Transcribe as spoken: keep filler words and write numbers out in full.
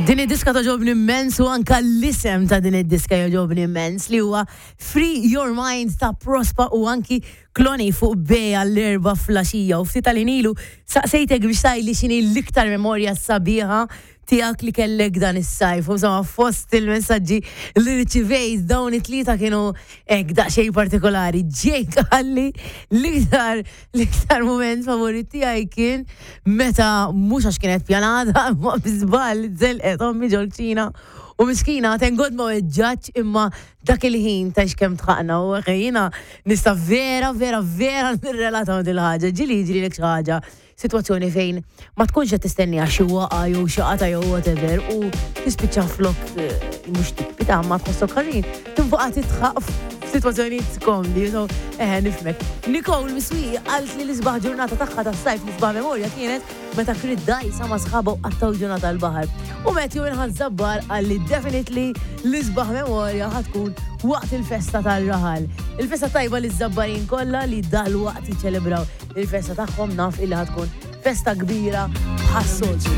Din id-diska toġobni immens u anka l-isem ta' din id-diska joġobni immens li huwa Free Your Mind ta' Prospa u anki kloni fuq beja l-erba flasġija u ftit tal-inilu saqsejtek biex tajli xini l-iktar memorja sabiħa tijak li kellek dan is-sajf u sama fost il-messagġi li riċivejt dawn it-tlieta kienu ek daqxej partikolari. Ġejk għalli l-iktar l-iktar moment favorit tiegħi kien meta mhux għax kienet pjanata ma biżball żelqet ommi ġolċina u miskina tengod ma weġġaġġ imma dak il-ħin ta' x'kemm tħaqna u ħejjina nista' vera vera vera nirrelata ma' dil-ħaġa ġili ġili lek xi ħaġa situazzjoni fejn ma tkunx qed tistenni għax xi waqa' jew xi qata jew whatever u tispiċċa flok mhux tippita ma tħossok ħażin tinfuqa titħaq f'sitwazzjonijiet komdi so eħe nifmek. Nicole Miswi qalt li l-isbaħ ġurnata tagħha tas-sajf l-isbaħ memorja kienet meta krid dajsa ma sħabha u qattaw ġurnata l-baħar. U Matthew inħadd żabbar qal li definitely l-isbaħ memorja ħatkun waqt il-festa tal-raħal. Il-festa tajba li żabbarin kollha li dal-waqt jiċċelebraw il-festa tagħhom naf illi ħatkun festa kbira ħassoltu.